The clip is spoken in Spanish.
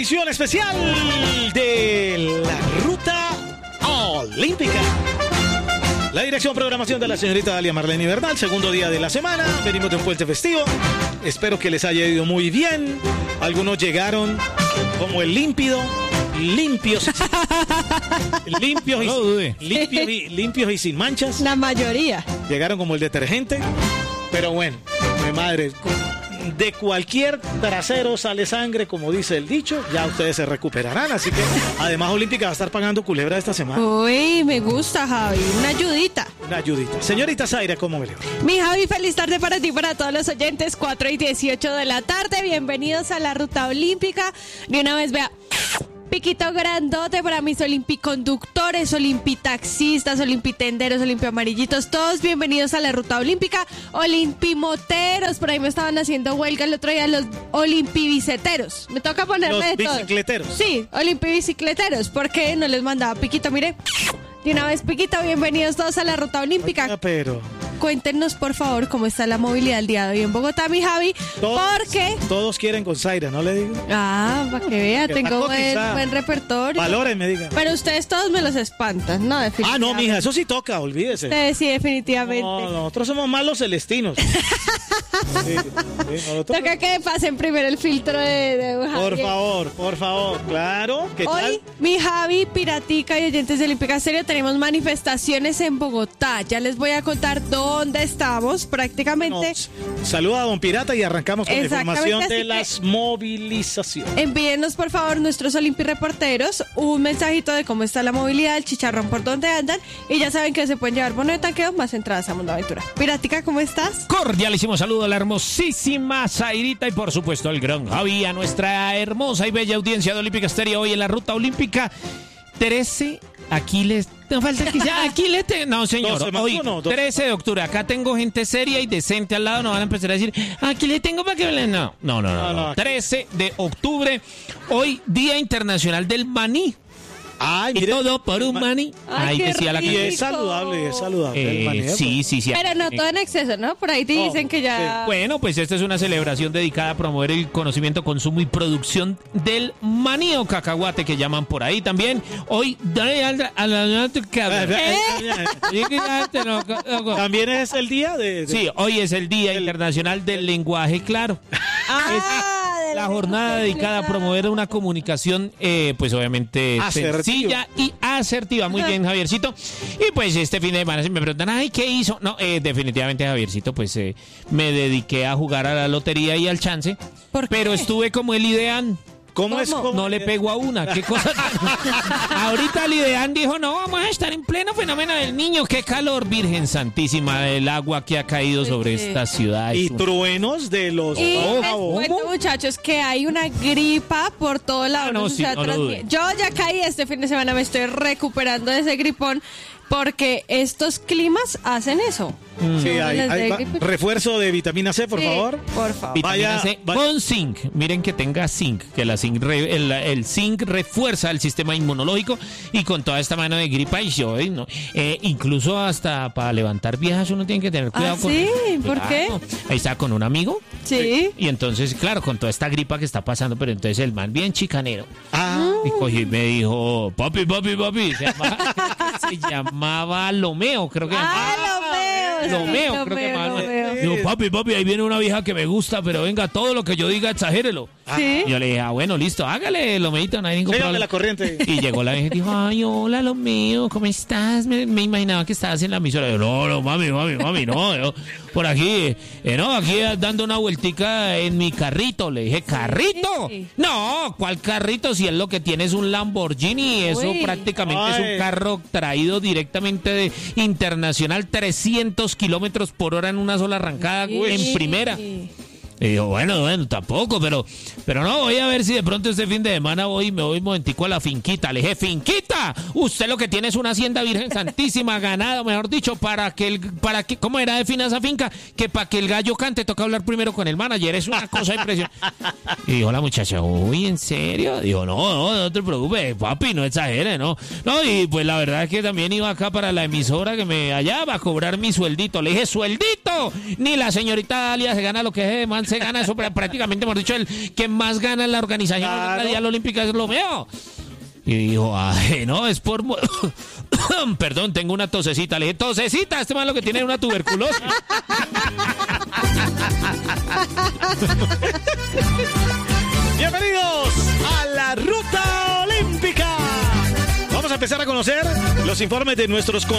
edición especial de la Ruta Olímpica. La dirección programación de la señorita Dalia Marlene Bernal, segundo día de la semana. Venimos de un puente festivo. Espero que les haya ido muy bien. Algunos llegaron como el limpios y sin manchas. La mayoría. Llegaron como el detergente. Pero bueno, mi madre, de cualquier trasero sale sangre, como dice el dicho. Ya ustedes se recuperarán. Así que además Olímpica va a estar pagando culebra esta semana. Uy, me gusta, Javi. Una ayudita. Una ayudita. Señorita Zaira, ¿cómo me le va? Mi Javi, feliz tarde para ti, para todos los oyentes. 4:18 de la tarde. Bienvenidos a la Ruta Olímpica. De una vez, vea. Piquito grandote para mis olimpiconductores, olimpitaxistas, olimpitenderos, olimpiamarillitos, todos bienvenidos a la Ruta Olímpica. Olimpimoteros, por ahí me estaban haciendo huelga el otro día los olimpibiceteros. Me toca ponerme los de todo. Bicicleteros. Sí, olimpibicicleteros, porque no les mandaba Piquito, mire. De una vez, Piquito, bienvenidos todos a la Ruta Olímpica. Oiga, pero cuéntenos, por favor, cómo está la movilidad el día de hoy en Bogotá, mi Javi, porque... Todos quieren con Zaira, ¿no le digo? Ah, para que vea, tengo buen repertorio. Valores, me digan. Pero ustedes todos me los espantan, ¿no? Definitivamente. Ah, no, mija, eso sí toca, olvídese. Sí, definitivamente. No, nosotros somos más los celestinos. Nosotros... Toca que pasen primero el filtro de Javi. Por favor, claro. ¿Qué hoy, tal? Mi Javi, Piratica y oyentes de Olímpica Estéreo, tenemos manifestaciones en Bogotá. Ya les voy a contar dónde estamos prácticamente. Saluda a don Pirata y arrancamos con la información de las movilizaciones. Envíenos, por favor, nuestros Olimpi-reporteros un mensajito de cómo está la movilidad, el chicharrón por dónde andan. Y ya saben que se pueden llevar bono de tanqueo más entradas a Mundo Aventura. Piratica, ¿cómo estás? Cordialísimo saludo a la hermosísima Zairita y por supuesto al gran Javi, a nuestra hermosa y bella audiencia de Olímpica Estéreo hoy en la Ruta Olímpica 13. Aquí les... No falta que sea... Aquí les... No, señor. Hoy, 13 de octubre. Acá tengo gente seria y decente al lado. No van a empezar a decir... Aquí le tengo para que... No. 13 de octubre. Hoy, Día Internacional del Maní. Ay, y todo por un maní. Ay, decía la y es saludable, el maní. Sí. Pero no todo en exceso, ¿no? Por ahí te dicen que ya... Bueno, pues esta es una celebración dedicada a promover el conocimiento, consumo y producción del maní o cacahuate que llaman por ahí también. Hoy... También es el día de... Sí, hoy es el Día Internacional del Lenguaje Claro. La jornada dedicada a promover una comunicación, pues obviamente sencilla y asertiva. Muy bien, Javiercito. Y pues este fin de semana se me preguntan, ay, ¿qué hizo? No, definitivamente, Javiercito, pues me dediqué a jugar a la lotería y al chance. Pero estuve como el Idean. ¿Cómo es? No le pego a una. ¿Qué cosa? Ahorita el Idean dijo, no, vamos a estar en pleno fenómeno del niño. Qué calor, Virgen Santísima, del agua que ha caído sobre esta ciudad. Y truenos de los... Y les cuento, muchachos, que hay una gripa por todo lado. Yo ya caí este fin de semana, me estoy recuperando de ese gripón. Porque estos climas hacen eso. Sí, hay refuerzo de vitamina C, por favor. Por favor. Vitamina C con zinc. Miren que tenga zinc, que el zinc refuerza el sistema inmunológico y con toda esta mano de gripa y yo, ¿no? Incluso hasta para levantar viejas uno tiene que tener cuidado. ¿Sí? ¿Por qué? Ahí está con un amigo. Sí. Y entonces, claro, con toda esta gripa que está pasando, pero entonces el man bien chicanero. Y cogió y me dijo, papi. Se llamaba Lomeo, creo que. Lomeo, creo que llamaba. Digo, papi, ahí viene una vieja que me gusta, pero venga, todo lo que yo diga, exagérelo. ¿Sí? Y yo le dije, bueno, listo, hágale, Lomeito, no hay ningún problema. La corriente. Y llegó la vieja y dijo, ay, hola, Lomeo, ¿cómo estás? Me imaginaba que estabas en la emisora. Yo, no, mami, no, yo por aquí, aquí dando una vueltica en mi carrito. Le dije, ¿carrito? Sí. No, ¿cuál carrito? Si es lo que tiene es un Lamborghini, eso prácticamente es un carro traído directamente de internacional, 300 kilómetros por hora en una sola arrancada en primera. Y digo, bueno, tampoco, pero no, voy a ver si de pronto este fin de semana me voy un momentico a la finquita. Le dije, finquita, Oiga, usted lo que tiene es una hacienda Virgen Santísima, ganado, mejor dicho, para que, ¿cómo era? Defina esa finca, que para que el gallo cante toca hablar primero con el manager, es una cosa impresionante. Y dijo la muchacha, uy, ¿en serio? Dijo, no te preocupes, papi, no exagere, ¿no? No, y pues la verdad es que también iba acá para la emisora que me hallaba a cobrar mi sueldito. Le dije, ¿sueldito? Ni la señorita Dalia se gana lo que es, man, se gana eso, prácticamente, hemos dicho, el que más gana en la organización mundial olímpica es lo mío. Y dijo, ay, no, es por... Perdón, tengo una tosecita. Le dije, tosecita, este man lo que tiene es una tuberculosis. Bienvenidos a la Ruta Olímpica. Vamos a empezar a conocer los informes de nuestros